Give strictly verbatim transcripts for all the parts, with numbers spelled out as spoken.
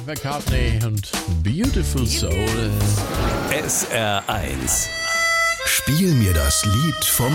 McCartney und Beautiful Soul. S R eins. Spiel mir das Lied vom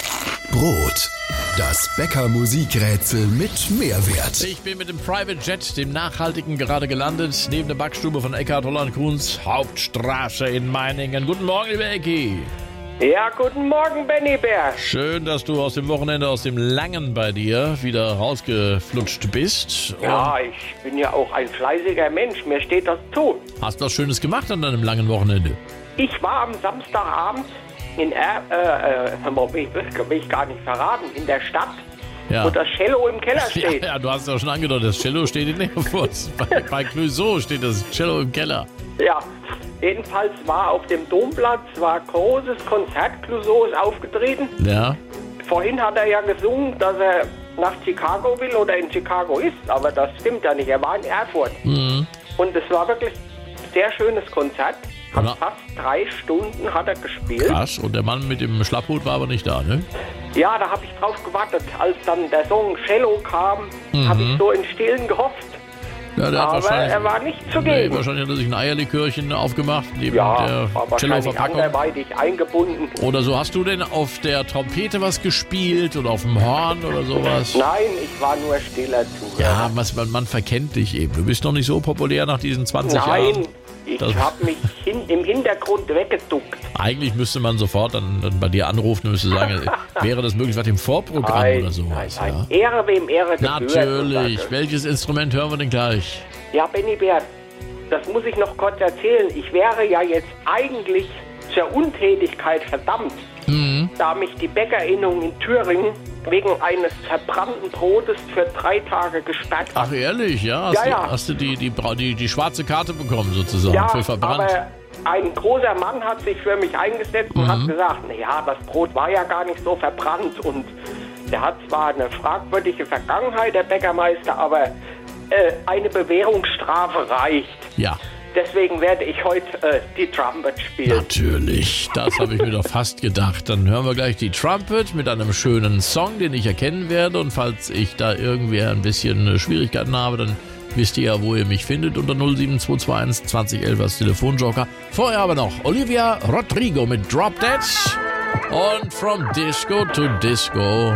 Brot. Das Bäcker-Musikrätsel mit Mehrwert. Ich bin mit dem Private Jet, dem Nachhaltigen, gerade gelandet, neben der Backstube von Eckhard Holland-Kuhns, Hauptstraße in Meiningen. Guten Morgen, lieber Ecki. Ja, guten Morgen, Benny Bär. Schön, dass du aus dem Wochenende, aus dem Langen bei dir wieder rausgeflutscht bist. Ja, ich bin ja auch ein fleißiger Mensch, mir steht das zu. Hast du was Schönes gemacht an deinem langen Wochenende? Ich war am Samstagabend in er, äh, äh, will, will ich gar nicht verraten, in der Stadt, Ja. wo das Cello im Keller steht. Ja, ja, du hast ja schon angedeutet, das Cello steht in Erfurt. Bei, bei Clouseau steht das Cello im Keller. Ja, jedenfalls war auf dem Domplatz, war großes Konzert, Clouseau ist aufgetreten. Ja. Vorhin hat er ja gesungen, dass er nach Chicago will oder in Chicago ist, aber das stimmt ja nicht, er war in Erfurt. Mhm. Und es war wirklich ein sehr schönes Konzert. Hat Ja. fast drei Stunden hat er gespielt. Krass. Und der Mann mit dem Schlapphut war aber nicht da, ne? Ja, da habe ich drauf gewartet. Als dann der Song Cello kam, Mhm. habe ich so in Stillen gehofft. Ja, der hat Aber wahrscheinlich, er war nicht nee, zugegen. wahrscheinlich hat er sich ein Eierlikörchen aufgemacht, neben Ja, der war wahrscheinlich Cello-Verpackung. anderweitig eingebunden. Oder so, hast du denn auf der Trompete was gespielt oder auf dem Horn oder sowas? Nein, ich war nur stiller Zuhörer. Ja, was, man, man verkennt dich eben. Du bist noch nicht so populär nach diesen zwanzig Jahren. Nein, ich Das- habe mich hin, im Hintergrund weggeduckt. Eigentlich müsste man sofort dann, dann bei dir anrufen und müsste sagen, wäre das möglich was im Vorprogramm Nein, oder nein, sowas? nein. Ja? Ehre wem Ehre gebührt. Natürlich. Und das- Welches Instrument hören wir denn gleich? Ja, Benny Bär, das muss ich noch kurz erzählen. Ich wäre ja jetzt eigentlich zur Untätigkeit verdammt, Mhm. da mich die Bäckerinnung in Thüringen wegen eines verbrannten Brotes für drei Tage gesperrt hat. Ach ehrlich, ja? Hast, Ja, du, ja. hast du die, die, Bra- die, die schwarze Karte bekommen sozusagen Ja, für verbrannt? aber ein großer Mann hat sich für mich eingesetzt und Mhm. hat gesagt, naja, das Brot war ja gar nicht so verbrannt. Und der hat zwar eine fragwürdige Vergangenheit, der Bäckermeister, aber äh, eine Bewährungsstrafe reicht. Ja. Deswegen werde ich heute äh, die Trumpet spielen. Natürlich, das habe ich mir doch fast gedacht. Dann hören wir gleich die Trumpet mit einem schönen Song, den ich erkennen werde. Und falls ich da irgendwie ein bisschen Schwierigkeiten habe, dann wisst ihr ja, wo ihr mich findet. Unter null sieben zwei zwei eins zwanzig elf als Telefonjoker. Vorher aber noch Olivia Rodrigo mit Drop Dead und From Disco to Disco.